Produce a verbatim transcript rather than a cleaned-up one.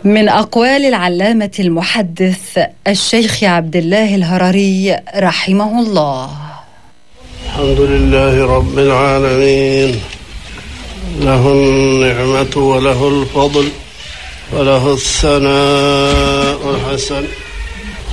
من أقوال العلامة المحدث الشيخ عبد الله الهرري رحمه الله: الحمد لله رب العالمين، له النعمة وله الفضل وله الثناء الحسن،